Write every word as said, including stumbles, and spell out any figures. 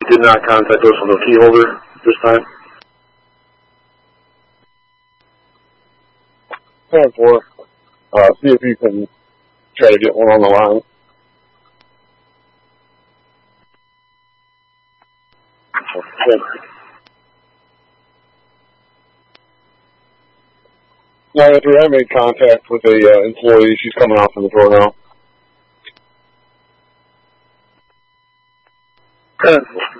did not contact us on the key holder this time. ten four. Uh, see if you can try to get one on the line. nine three, I made contact with a uh, employee. She's coming out from the door now. ten